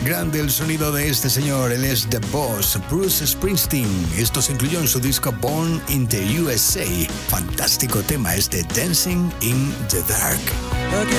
Grande el sonido de este señor, él es The Boss, Bruce Springsteen. Esto se incluyó en su disco Born in the USA. Fantástico tema este Dancing in the Dark.